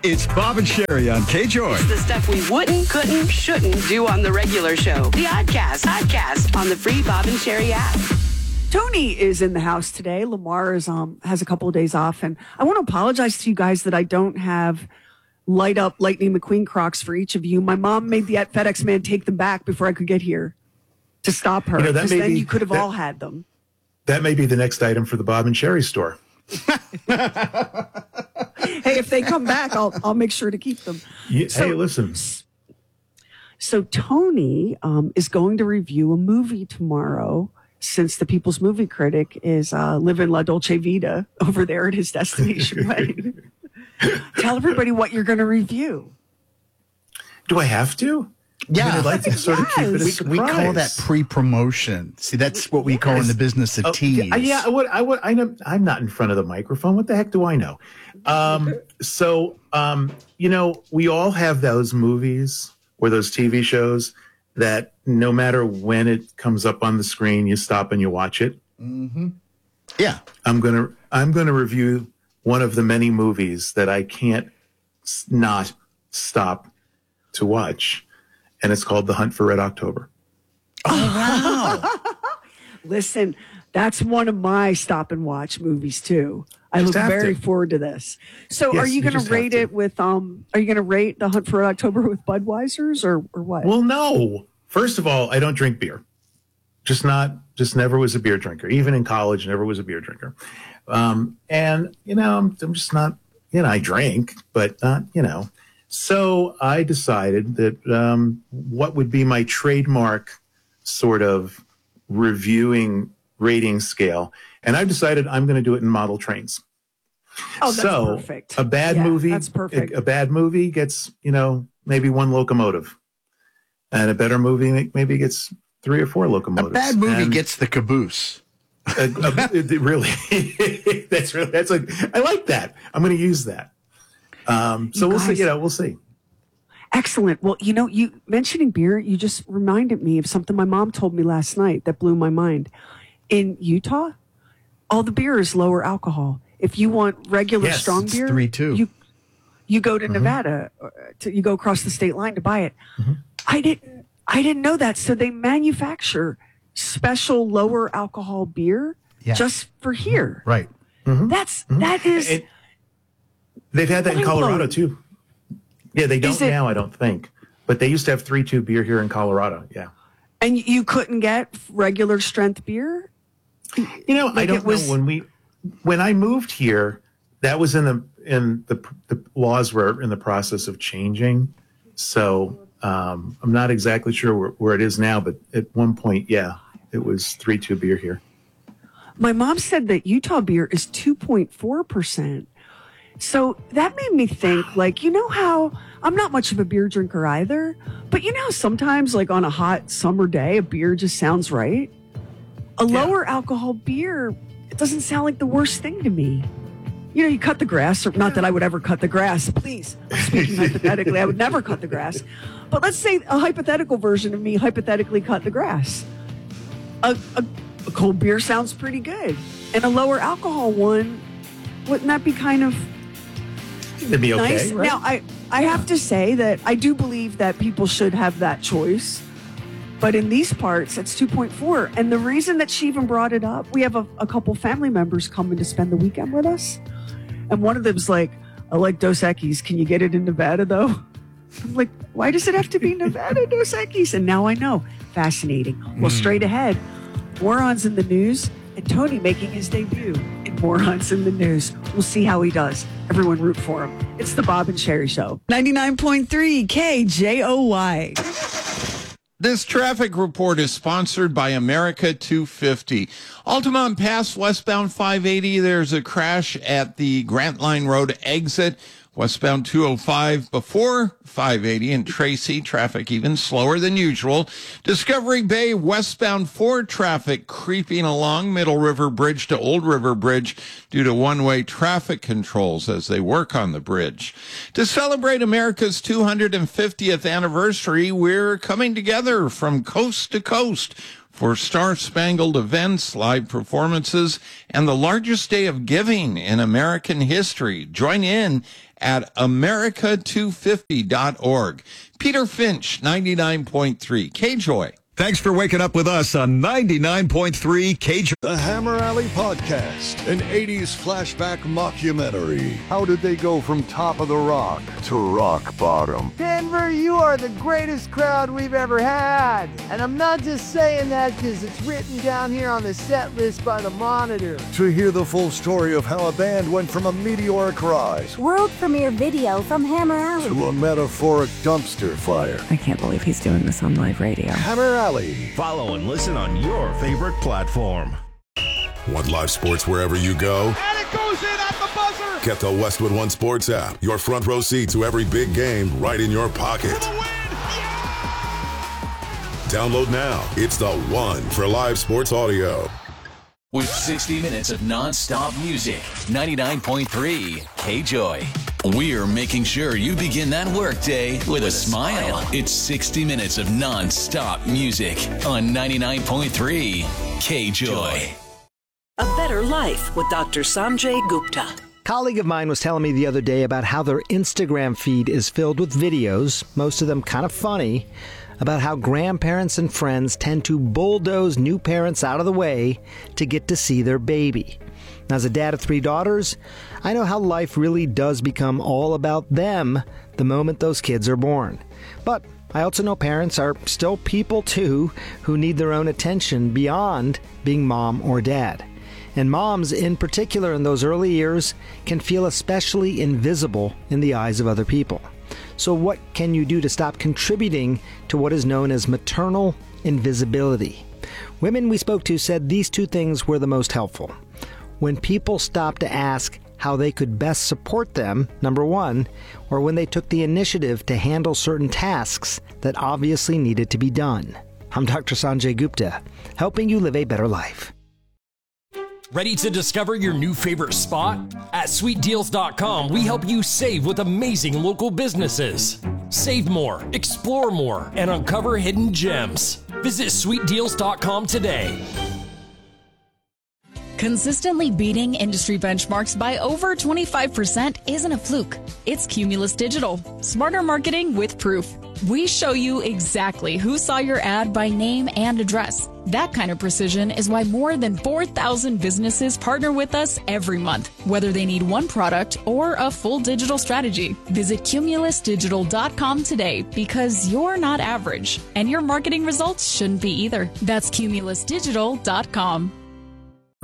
It's Bob and Sherry on K-Joy. It's the stuff we wouldn't, couldn't, shouldn't do on the regular show. The Oddcast on the free Bob and Sherry app. Tony is in the house today. Lamar is has a couple of days off, and I want to apologize to you guys that I don't have light up Lightning McQueen Crocs for each of you. My mom made the FedEx man take them back before I could get here to stop her. Because then you could have all had them. That may be the next item for the Bob and Sherry store. Hey, if they come back, I'll make sure to keep them. Hey, listen. So Tony is going to review a movie tomorrow, since the People's Movie Critic is living La Dolce Vita over there at his destination wedding. Tell everybody what you're going to review. Do I have to? Yeah. I mean, I'd like to sort of keep it a surprise. We call that pre-promotion. See, that's what we call in the business a tease. Yeah, I'm not in front of the microphone. What the heck do I know? We all have those movies or those TV shows that no matter when it comes up on the screen, you stop and you watch it. Mm-hmm. Yeah. I'm gonna review one of the many movies that I can't not stop to watch. And it's called The Hunt for Red October. Oh, wow. Listen, that's one of my stop and watch movies too. I look very forward to this. So Yes, are you going to rate it to. with, are you going to rate The Hunt for Red October with Budweiser's or what? Well, no. First of all, I don't drink beer. Just never was a beer drinker. Even in college, never was a beer drinker. I'm just not, I drink, but not, So I decided that what would be my trademark sort of reviewing rating scale. And I've decided I'm going to do it in model trains. Oh, that's perfect. A bad movie, that's perfect. A bad movie gets, maybe one locomotive. And a better movie maybe gets 3 or 4 locomotives. A bad movie gets the caboose. Really, I like that. I'm going to use that. So we'll see. We'll see. Excellent. Well, you mentioning beer, you just reminded me of something my mom told me last night that blew my mind. In Utah, all the beer is lower alcohol. If you want regular strong beer, 3.2. You go to Nevada, you go across the state line to buy it. Mm-hmm. I didn't know that. So they manufacture special lower alcohol beer just for here. Right. Mm-hmm. That is. They've had that in Colorado too. Yeah, they don't now, I don't think. But they used to have 3.2 beer here in Colorado. Yeah. And you couldn't get regular strength beer? I don't know. When I moved here, that was in the laws were in the process of changing. So I'm not exactly sure where it is now, but at one point, it was 3.2 beer here. My mom said that Utah beer is 2.4%. So that made me think, how I'm not much of a beer drinker either, but sometimes on a hot summer day, a beer just sounds right. A lower alcohol beer, it doesn't sound like the worst thing to me. You cut the grass, or not that I would ever cut the grass, please. I'm speaking hypothetically, I would never cut the grass. But let's say a hypothetical version of me hypothetically cut the grass. A cold beer sounds pretty good. And a lower alcohol one, wouldn't that be kind of It'd be okay, nice? right? Now, I have to say that I do believe that people should have that choice. But in these parts, it's 2.4. And the reason that she even brought it up, we have a couple family members coming to spend the weekend with us. And one of them's like, I like Dos Equis. Can you get it in Nevada, though? I'm like, why does it have to be Nevada, Dos Equis? And now I know. Fascinating. Well, straight ahead, Morons in the News and Tony making his debut in Morons in the News. We'll see how he does. Everyone root for him. It's the Bob and Sherry Show. 99.3 KJOY. This traffic report is sponsored by America 250. Altamont Pass, westbound 580. There's a crash at the Grant Line Road exit. Westbound 205 before 580 in Tracy, traffic even slower than usual. Discovery Bay westbound 4 traffic creeping along Middle River Bridge to Old River Bridge due to one-way traffic controls as they work on the bridge. To celebrate America's 250th anniversary, we're coming together from coast to coast for star-spangled events, live performances, and the largest day of giving in American history. Join in at America250.org. Peter Finch, 99.3 KJOY. Thanks for waking up with us on 99.3 KJOY. The Hammer Alley Podcast, an 80s flashback mockumentary. How did they go from top of the rock to rock bottom? Denver, you are the greatest crowd we've ever had. And I'm not just saying that because it's written down here on the set list by the Monitor. To hear the full story of how a band went from a meteoric rise world premiere video from Hammer Alley to a metaphoric dumpster fire. I can't believe he's doing this on live radio. Hammer Alley. Follow and listen on your favorite platform. Want live sports wherever you go? And it goes in at the buzzer! Get the Westwood One Sports app. Your front row seat to every big game right in your pocket. Download now. It's the one for live sports audio. With 60 minutes of non-stop music, 99.3 KJOY. We're making sure you begin that workday with a smile. It's 60 minutes of non-stop music on 99.3 KJOY. A Better Life with Dr. Sanjay Gupta. A colleague of mine was telling me the other day about how their Instagram feed is filled with videos, most of them kind of funny, about how grandparents and friends tend to bulldoze new parents out of the way to get to see their baby. Now, as a dad of 3 daughters, I know how life really does become all about them the moment those kids are born. But I also know parents are still people too who need their own attention beyond being mom or dad. And moms, in particular in those early years, can feel especially invisible in the eyes of other people. So what can you do to stop contributing to what is known as maternal invisibility? Women we spoke to said these 2 things were the most helpful. When people stopped to ask how they could best support them, number 1, or when they took the initiative to handle certain tasks that obviously needed to be done. I'm Dr. Sanjay Gupta, helping you live a better life. Ready to discover your new favorite spot? At SweetDeals.com, we help you save with amazing local businesses. Save more, explore more, and uncover hidden gems. Visit SweetDeals.com today. Consistently beating industry benchmarks by over 25% isn't a fluke. It's Cumulus Digital. Smarter marketing with proof. We show you exactly who saw your ad by name and address. That kind of precision is why more than 4,000 businesses partner with us every month, whether they need one product or a full digital strategy. Visit CumulusDigital.com today because you're not average, and your marketing results shouldn't be either. That's CumulusDigital.com.